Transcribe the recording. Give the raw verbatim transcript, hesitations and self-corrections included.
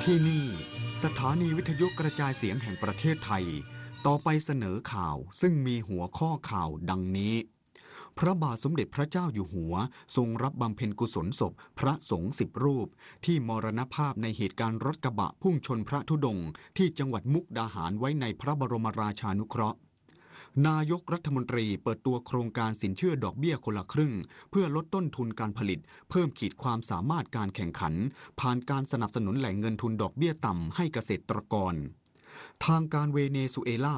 ที่นี่สถานีวิทยุกระจายเสียงแห่งประเทศไทยต่อไปเสนอข่าวซึ่งมีหัวข้อข่าวดังนี้พระบาทสมเด็จพระเจ้าอยู่หัวทรงรับบำเพ็ญกุศลศพพระสงฆ์สิบรูปที่มรณภาพในเหตุการณ์รถกระบะพุ่งชนพระธุดงค์ที่จังหวัดมุกดาหารไว้ในพระบรมราชานุเคราะห์นายกรัฐมนตรีเปิดตัวโครงการสินเชื่อดอกเบี้ยคนละครึ่งเพื่อลดต้นทุนการผลิตเพิ่มขีดความสามารถการแข่งขันผ่านการสนับสนุนแหล่งเงินทุนดอกเบี้ยต่ำให้เกษตรกรทางการเวเนซุเอลา